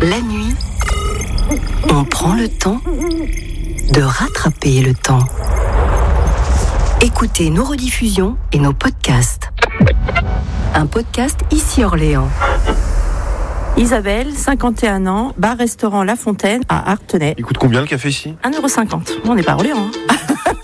La nuit, on prend le temps de rattraper le temps. Écoutez nos rediffusions et nos podcasts. Un podcast Ici Orléans. Isabelle, 51 ans, bar-restaurant La Fontaine à Artenay. Il coûte combien le café ici ? 1,50 €. On n'est pas à Orléans.